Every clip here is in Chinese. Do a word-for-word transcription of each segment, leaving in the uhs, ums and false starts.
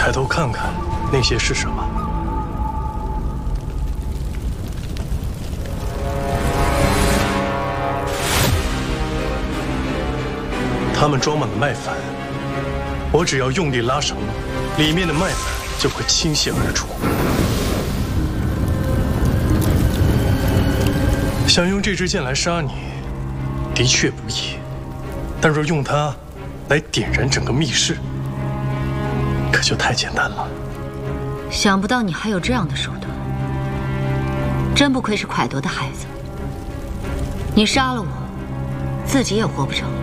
抬头看看，那些是什么？它们装满了麦粉，我只要用力拉绳，里面的麦粉就会倾泻而出。想用这支箭来杀你，的确不易，但若用它来点燃整个密室，可就太简单了。 想不到你还有这样的手段，真不愧是蒯夺的孩子。你杀了我，自己也活不成，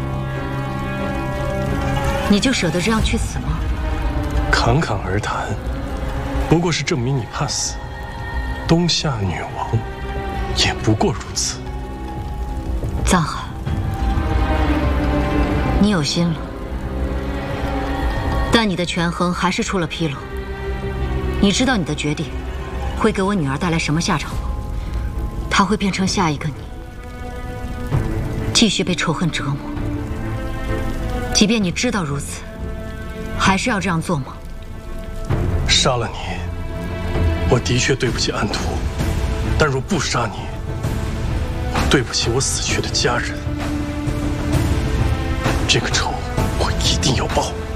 你就舍得这样去死吗？ 侃侃而谈，不过是证明你怕死。东夏女王也不过如此。 藏海，你有心了，但你的权衡还是出了纰漏。你知道你的决定会给我女儿带来什么下场吗？她会变成下一个你，继续被仇恨折磨。即便你知道如此，还是要这样做吗？ 杀了你，我的确对不起安图，但若不杀你，对不起我死去的家人。这个仇我一定要报。